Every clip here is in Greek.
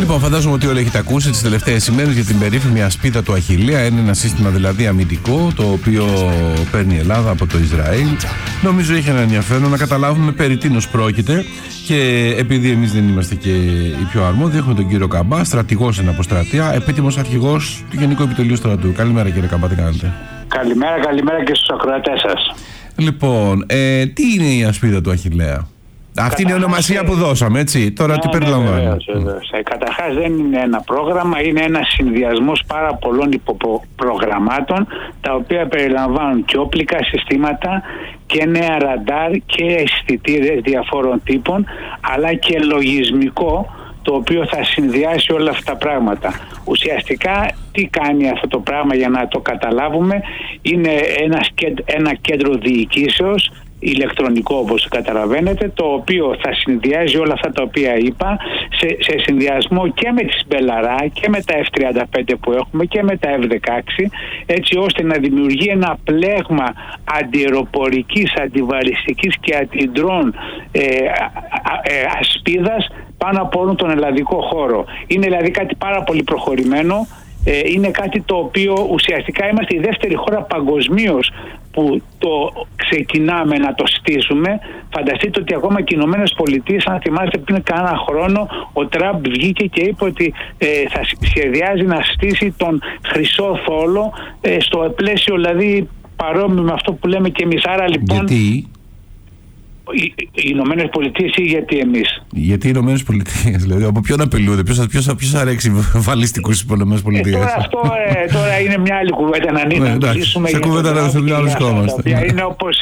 Λοιπόν, φαντάζομαι ότι όλοι έχετε ακούσει τις τελευταίες ημέρες για την περίφημη ασπίδα του Αχιλλέα. Είναι ένα σύστημα δηλαδή αμυντικό, το οποίο παίρνει η Ελλάδα από το Ισραήλ. Νομίζω έχει ένα ενδιαφέρον να καταλάβουμε περί τίνος πρόκειται. Και επειδή εμείς δεν είμαστε και οι πιο αρμόδιοι, έχουμε τον κύριο Καμπά, στρατηγός εν αποστρατεία, επίτιμος αρχηγός του Γενικού Επιτελείου Στρατού. Καλημέρα, κύριε Καμπά, τι κάνετε? Καλημέρα και στους ακροατές σας. Λοιπόν, τι είναι η ασπίδα του Αχιλλέα? Αυτή είναι η ονομασία που δώσαμε, έτσι. Τώρα τι περιλαμβάνει? Βεβαίως. Καταρχάς δεν είναι ένα πρόγραμμα, είναι ένας συνδυασμός πάρα πολλών υποπρογραμμάτων, τα οποία περιλαμβάνουν και όπλικα συστήματα και νέα ραντάρ και αισθητήρες διαφόρων τύπων, αλλά και λογισμικό, το οποίο θα συνδυάσει όλα αυτά τα πράγματα. Ουσιαστικά τι κάνει αυτό το πράγμα, για να το καταλάβουμε? Είναι ένα κέντρο διοικήσεως ηλεκτρονικό, όπως καταλαβαίνετε, το οποίο θα συνδυάζει όλα αυτά τα οποία είπα σε συνδυασμό και με τις Μπελαρά και με τα F-35 που έχουμε και με τα F-16, έτσι ώστε να δημιουργεί ένα πλέγμα αντιεροπορικής, αντιβαλιστικής και αντιντρών ασπίδας πάνω από όλον τον ελλαδικό χώρο. Είναι δηλαδή κάτι πάρα πολύ προχωρημένο. Είναι κάτι το οποίο ουσιαστικά είμαστε η δεύτερη χώρα παγκοσμίως που το ξεκινάμε να το στήσουμε. Φανταστείτε ότι ακόμα και οι Ηνωμένες Πολιτείες, αν θυμάστε, πριν κανένα χρόνο ο Τραμπ βγήκε και είπε ότι θα σχεδιάζει να στήσει τον Χρυσό Θόλο, στο πλαίσιο δηλαδή παρόμοιο με αυτό που λέμε και εμείς. Άρα λοιπόν... Γιατί? Οι Ηνωμένες Πολιτείες ή γιατί εμείς? Γιατί οι Ηνωμένες Πολιτείες, δηλαδή, από ποιον απειλούνται, ποιος θα ρέξει βαλιστικούς στις Ηνωμένες Πολιτείες? Τώρα είναι μια άλλη κουβέντα να μιλήσουμε. Σε κουβέντα να βρισκόμαστε. Είναι όπως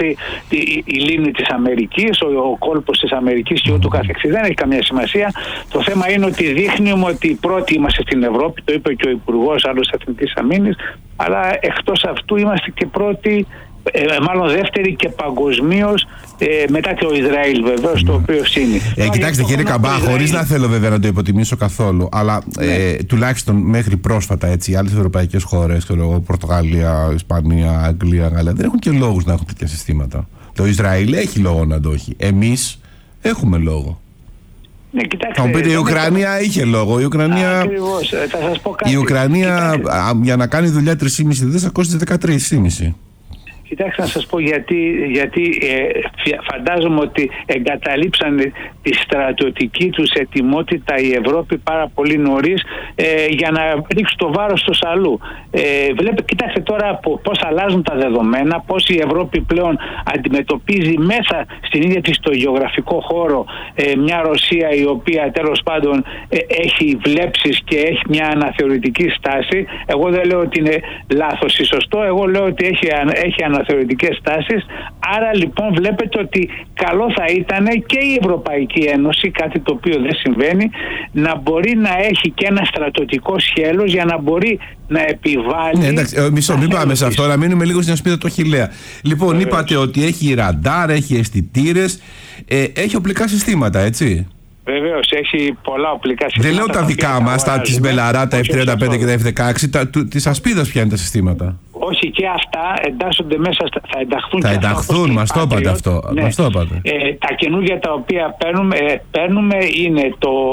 η λίμνη της Αμερικής, ο κόλπος της Αμερικής και ούτω καθεξής. Δεν έχει καμία σημασία. Το θέμα είναι ότι δείχνουμε ότι πρώτοι είμαστε στην Ευρώπη, το είπε και ο Υπουργός άλλος Εθνικής Αμήνης, αλλά εκτός αυτού είμαστε και πρώτοι, μάλλον δεύτερη και παγκοσμίως, μετά και ο Ισραήλ βεβαίως, το οποίο είναι. Κοιτάξτε κύριε Καμπά, χωρίς να θέλω βέβαια να το υποτιμήσω καθόλου, αλλά τουλάχιστον μέχρι πρόσφατα, έτσι, οι άλλες ευρωπαϊκές χώρες, Πορτογαλία, Ισπανία, Αγγλία, Γαλλία, δεν έχουν και λόγους να έχουν τέτοια συστήματα. Το Ισραήλ έχει λόγο να το έχει. Εμείς έχουμε λόγο. Ναι, κοιτάξτε, θα μου πείτε, η Ουκρανία είχε λόγο. Η Ουκρανία, ακριβώς, θα σας πω κάτι. Η Ουκρανία για να κάνει δουλειά 3,5 δις θα κόστησε 13,5. Κοιτάξτε να σας πω γιατί φαντάζομαι ότι εγκαταλείψανε τη στρατιωτική τους ετοιμότητα η Ευρώπη πάρα πολύ νωρίς, για να ρίξουν το βάρος στο αλλού. Κοιτάξτε τώρα πώς αλλάζουν τα δεδομένα, πώς η Ευρώπη πλέον αντιμετωπίζει μέσα στην ίδια της το γεωγραφικό χώρο μια Ρωσία η οποία τέλος πάντων έχει βλέψεις και έχει μια αναθεωρητική στάση. Εγώ δεν λέω ότι είναι λάθος ή σωστό, εγώ λέω ότι έχει αναθεωρητικές τάσεις. Άρα λοιπόν βλέπετε ότι καλό θα ήταν και η Ευρωπαϊκή Ένωση, κάτι το οποίο δεν συμβαίνει, να μπορεί να έχει και ένα στρατιωτικό σχέλος για να μπορεί να επιβάλλει. Ναι, εντάξει, μην πάμε σε αυτό, να μείνουμε λίγο στην ασπίδα του Αχιλλέα. Λοιπόν, είπατε ότι έχει ραντάρ, έχει αισθητήρες, έχει οπλικά συστήματα, έτσι? Βεβαίως, έχει πολλά οπλικά συστήματα. Δεν λέω τα δικά μας, τα της Μπελαρά, τα F-35 και τα F-16, της ασπίδας ποια είναι τα συστήματα? Όχι, και αυτά εντάσσονται μέσα, θα ενταχθούν. Θα ενταχθούν, μας το είπατε αυτό. Ναι. Μας το είπατε. Τα καινούργια τα οποία παίρνουμε είναι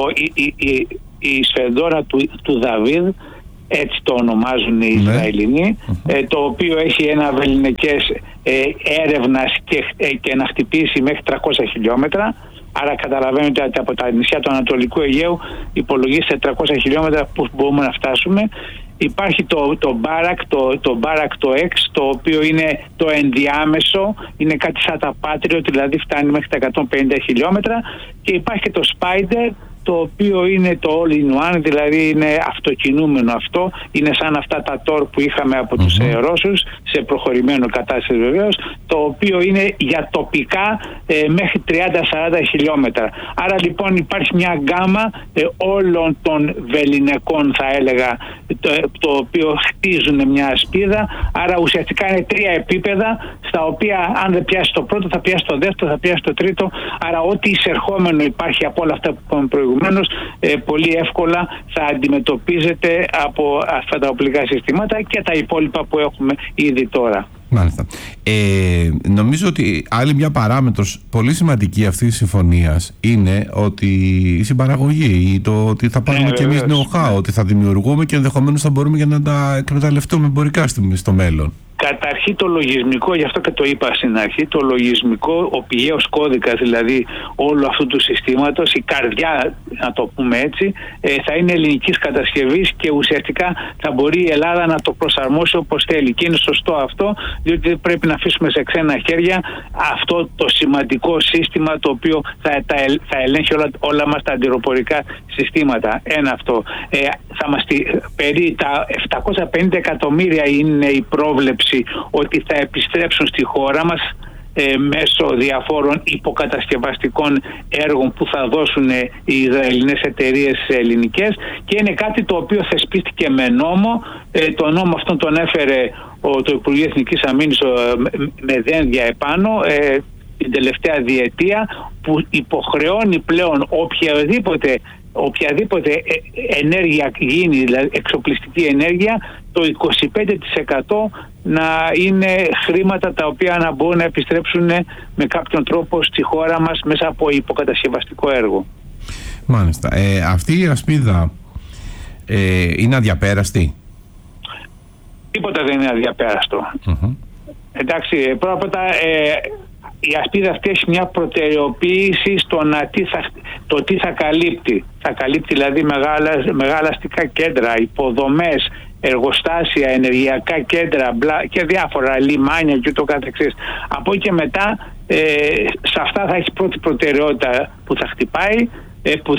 η σφενδόρα του Δαβίδ, έτσι το ονομάζουν οι Ισραηλινοί, το οποίο έχει ένα βεληνικές έρευνας και να χτυπήσει μέχρι 300 χιλιόμετρα. Άρα καταλαβαίνετε ότι από τα νησιά του Ανατολικού Αιγαίου υπολογίστε 300 χιλιόμετρα που μπορούμε να φτάσουμε. Υπάρχει το Barak το X, το οποίο είναι το ενδιάμεσο, είναι κάτι σαν τα Patriot, δηλαδή φτάνει μέχρι τα 150 χιλιόμετρα, και υπάρχει και το Spider, το οποίο είναι το all-in-one, δηλαδή είναι αυτοκινούμενο αυτό, είναι σαν αυτά τα TOR που είχαμε από τους Ρώσους, σε προχωρημένο κατάσταση βεβαίως, το οποίο είναι για τοπικά μέχρι 30-40 χιλιόμετρα. Άρα λοιπόν υπάρχει μια γκάμα όλων των βεληνικών, θα έλεγα, το οποίο χτίζουν μια ασπίδα. Άρα ουσιαστικά είναι 3 επίπεδα, στα οποία αν δεν πιάσει το πρώτο θα πιάσει το δεύτερο, θα πιάσει το τρίτο. Άρα ό,τι εισερχόμενο υπάρχει από όλα αυτά που είπαμε προηγουμένως, πολύ εύκολα θα αντιμετωπίζεται από αυτά τα οπλικά συστήματα και τα υπόλοιπα που έχουμε ήδη τώρα. Μάλιστα. Νομίζω ότι άλλη μια παράμετρος πολύ σημαντική αυτής της συμφωνίας είναι ότι η συμπαραγωγή, το ότι θα πάρουμε και εμείς know-how, ότι θα δημιουργούμε και ενδεχομένως θα μπορούμε και να τα εκμεταλλευτούμε εμπορικά στο μέλλον. Καταρχήν το λογισμικό, γι' αυτό και το είπα στην αρχή, το λογισμικό, ο πηγαίος κώδικας δηλαδή όλου αυτού του συστήματος, η καρδιά, να το πούμε έτσι, θα είναι ελληνικής κατασκευής και ουσιαστικά θα μπορεί η Ελλάδα να το προσαρμόσει όπως θέλει. Και είναι σωστό αυτό, διότι δεν πρέπει να αφήσουμε σε ξένα χέρια αυτό το σημαντικό σύστημα το οποίο θα ελέγχει όλα μας τα αντιεροπορικά συστήματα. Ένα αυτό. Περί τα 750 εκατομμύρια είναι η πρόβλεψη ότι θα επιστρέψουν στη χώρα μας μέσω διαφόρων υποκατασκευαστικών έργων που θα δώσουν οι Ισραηλινές εταιρείες ελληνικές, και είναι κάτι το οποίο θεσπίστηκε με νόμο. Το νόμο αυτόν τον έφερε το Υπουργείο Εθνικής Αμήνης με δένδια επάνω την τελευταία διετία, που υποχρεώνει πλέον οποιαδήποτε ενέργεια γίνει, δηλαδή εξοπλιστική ενέργεια, το 25% να είναι χρήματα τα οποία να μπορούν να επιστρέψουν με κάποιον τρόπο στη χώρα μας μέσα από υποκατασκευαστικό έργο. Μάλιστα. Αυτή η ασπίδα είναι αδιαπέραστη? Τίποτα δεν είναι αδιαπέραστο. Εντάξει, πρώτα η ασπίδα αυτή έχει μια προτεραιοποίηση στο το τι θα καλύπτει. Θα καλύπτει δηλαδή μεγάλα αστικά κέντρα, υποδομές, εργοστάσια, ενεργειακά κέντρα και διάφορα λιμάνια και ούτω καθεξής. Από εκεί και μετά σε αυτά θα έχει πρώτη προτεραιότητα που θα χτυπάει, που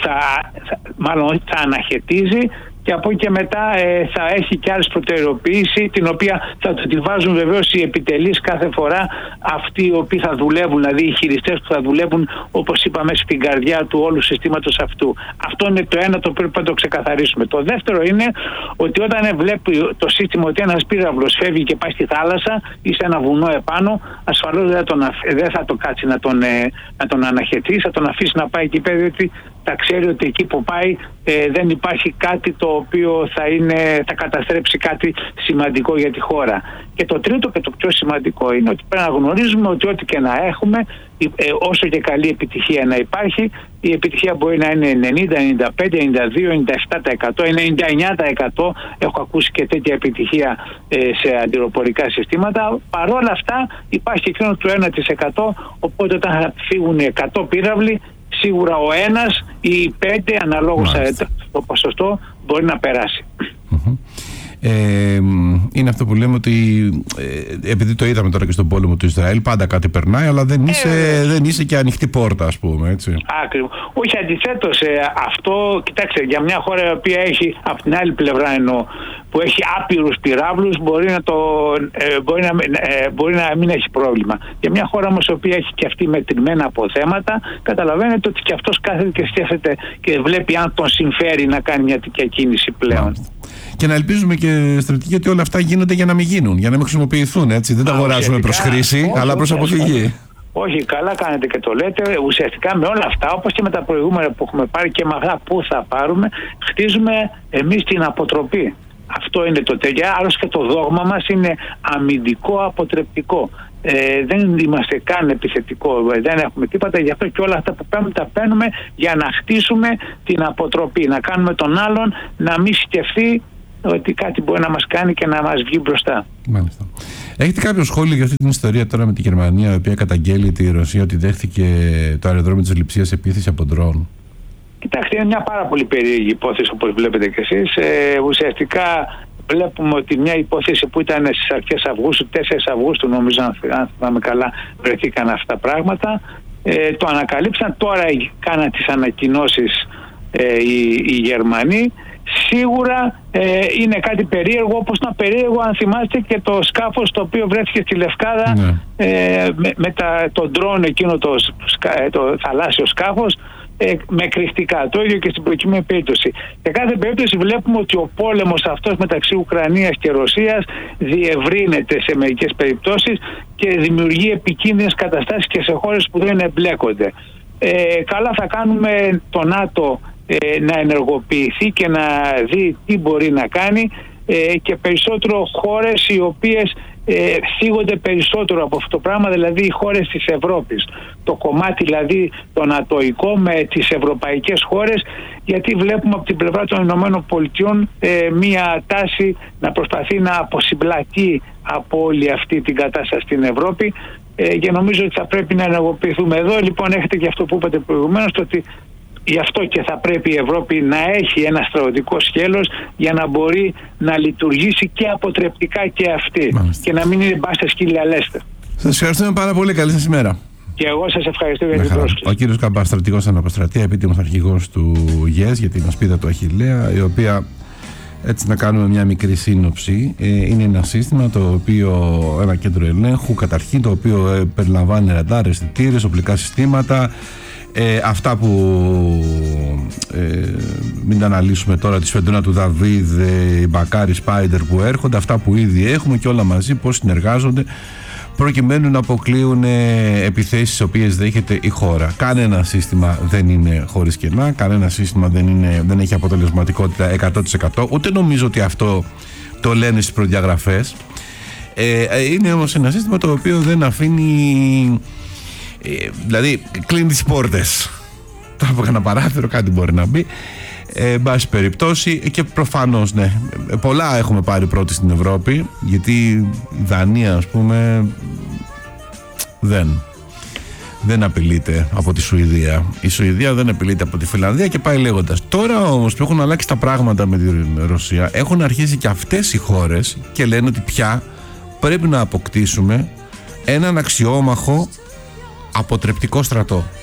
θα αναχαιτίζει, και από εκεί και μετά θα έχει και άλλες προτεραιοποίηση, την οποία θα τη βάζουν βεβαίως οι επιτελείς κάθε φορά, αυτοί οι οποίοι θα δουλεύουν, δηλαδή οι χειριστές που θα δουλεύουν, όπως είπαμε, στην καρδιά του όλου συστήματος αυτού. Αυτό είναι το ένα το οποίο πρέπει να το ξεκαθαρίσουμε. Το δεύτερο είναι ότι όταν βλέπει το σύστημα ότι ένας πύραυλος φεύγει και πάει στη θάλασσα ή σε ένα βουνό επάνω, ασφαλώς δεν θα το κάτσει να τον αναχαιτήσει, θα τον αφήσει να πάει εκεί πέρα, διότι θα ξέρει ότι εκεί που πάει δεν υπάρχει κάτι το οποίο θα καταστρέψει κάτι σημαντικό για τη χώρα. Και το τρίτο και το πιο σημαντικό είναι ότι πρέπει να γνωρίζουμε ότι ό,τι και να έχουμε, όσο και καλή επιτυχία να υπάρχει, η επιτυχία μπορεί να είναι 90, 95, 92, 97%, 99%. Έχω ακούσει και τέτοια επιτυχία σε αντιεροπορικά συστήματα. Παρόλα αυτά υπάρχει εκείνο του 1%, οπότε όταν θα φύγουν 100 πύραυλοι, σίγουρα ο ένας ή 5, αναλόγως το ποσοστό, μπορεί να περάσει. Είναι αυτό που λέμε ότι επειδή το είδαμε τώρα και στον πόλεμο του Ισραήλ, πάντα κάτι περνάει, αλλά δεν είσαι και ανοιχτή πόρτα, ας πούμε, έτσι. Ακριβώς. Όχι, αντιθέτως, αυτό, κοιτάξτε, για μια χώρα η οποία έχει από την άλλη πλευρά που έχει άπειρους πυράβλους, μπορεί να μην έχει πρόβλημα. Για μια χώρα όμως η οποία έχει και αυτή μετρημένα αποθέματα, καταλαβαίνετε ότι και αυτός κάθεται και σκέφτεται και βλέπει αν τον συμφέρει να κάνει μια τέτοια κίνηση πλέον. Μάλιστα. Και να ελπίζουμε και στρατηγοί ότι όλα αυτά γίνονται για να μην γίνουν, για να μην χρησιμοποιηθούν, έτσι. Δεν τα αγοράζουμε προς χρήση, αλλά προς αποφυγή. Όχι, καλά κάνετε και το λέτε. Ουσιαστικά με όλα αυτά, όπως και με τα προηγούμενα που έχουμε πάρει και με αυτά που θα πάρουμε, χτίζουμε εμείς την αποτροπή. Αυτό είναι το τέλεια. Άλλωστε και το δόγμα μας είναι αμυντικό αποτρεπτικό. Δεν είμαστε καν επιθετικό, δεν έχουμε τίποτα. Γι' αυτό και όλα αυτά που παίρνουμε τα παίρνουμε για να χτίσουμε την αποτροπή. Να κάνουμε τον άλλον να μην σκεφτεί ότι κάτι μπορεί να μας κάνει και να μας βγει μπροστά. Μάλιστα. Έχετε κάποιο σχόλιο για αυτή την ιστορία τώρα με τη Γερμανία, η οποία καταγγέλει τη Ρωσία ότι δέχτηκε το αεροδρόμιο της Λειψίας επίθεση από ντρόν? Κοιτάξτε, είναι μια πάρα πολύ περίεργη υπόθεση, όπως βλέπετε κι εσείς. Ουσιαστικά βλέπουμε ότι μια υπόθεση που ήταν στις αρχές Αυγούστου, 4 Αυγούστου νομίζω, αν θυμάμαι καλά, βρεθήκαν αυτά τα πράγματα. Το ανακαλύψαν, τώρα κάναν τις ανακοινώσεις οι Γερμανοί. Σίγουρα είναι κάτι περίεργο, όπως ήταν περίεργο, αν θυμάστε, και το σκάφος το οποίο βρέθηκε στη Λευκάδα, με το ντρόν εκείνο το θαλάσσιο σκάφος, με κρυστικά. Το ίδιο και στην προκειμένη περίπτωση. Σε κάθε περίπτωση βλέπουμε ότι ο πόλεμος αυτός μεταξύ Ουκρανίας και Ρωσίας διευρύνεται σε μερικές περιπτώσεις και δημιουργεί επικίνδυνες καταστάσεις και σε χώρες που δεν εμπλέκονται. Καλά θα κάνουμε το ΝΑΤΟ να ενεργοποιηθεί και να δει τι μπορεί να κάνει, και περισσότερο χώρες οι οποίες θίγονται περισσότερο από αυτό το πράγμα, δηλαδή οι χώρες της Ευρώπης, το κομμάτι δηλαδή το νατοϊκό με τις ευρωπαϊκές χώρες, γιατί βλέπουμε από την πλευρά των Ηνωμένων Πολιτειών μία τάση να προσπαθεί να αποσυμπλακεί από όλη αυτή την κατάσταση στην Ευρώπη, και νομίζω ότι θα πρέπει να ενεργοποιηθούμε εδώ. Λοιπόν, έχετε και αυτό που είπατε προηγουμένως, το ότι γι' αυτό και θα πρέπει η Ευρώπη να έχει ένα στρατιωτικό σκέλος για να μπορεί να λειτουργήσει και αποτρεπτικά και αυτή. Μάλιστα. Και να μην είναι μπάστε σκύλια λέστε. Σας ευχαριστούμε πάρα πολύ. Καλή σας ημέρα. Και εγώ σας ευχαριστώ για την πρόσκληση. Ο κύριος Καμπάς, στρατηγός αναποστρατεία, επίτιμος αρχηγός του ΓΕΣ για την ασπίδα του Αχιλλέα, η οποία, έτσι να κάνουμε μια μικρή σύνοψη, είναι ένα σύστημα το οποίο, ένα κέντρο ελέγχου καταρχήν, το οποίο περιλαμβάνει ραντάρ, αισθητήρες, οπλικά συστήματα, αυτά που μην τα αναλύσουμε τώρα, τη σφεντόνα του Δαβίδ, η Μπακάρι, Σπάιντερ που έρχονται, αυτά που ήδη έχουμε και όλα μαζί πώς συνεργάζονται προκειμένου να αποκλείουν επιθέσεις τις οποίες δέχεται η χώρα. Κανένα σύστημα δεν είναι χωρίς κενά, κανένα σύστημα δεν έχει αποτελεσματικότητα 100%, ούτε νομίζω ότι αυτό το λένε στις προδιαγραφές. Είναι όμως ένα σύστημα το οποίο δεν αφήνει, δηλαδή κλείνει τις πόρτες. Τώρα από ένα παράθυρο κάτι μπορεί να μπει, εν περιπτώσει, και προφανώς ναι, πολλά έχουμε πάρει πρώτοι στην Ευρώπη, γιατί η Δανία ας πούμε δεν απειλείται από τη Σουηδία, η Σουηδία δεν απειλείται από τη Φιλανδία και πάει λέγοντας. Τώρα όμως που έχουν αλλάξει τα πράγματα με τη Ρωσία, έχουν αρχίσει και αυτές οι χώρες και λένε ότι πια πρέπει να αποκτήσουμε έναν αξιόμαχο αποτρεπτικό στρατό.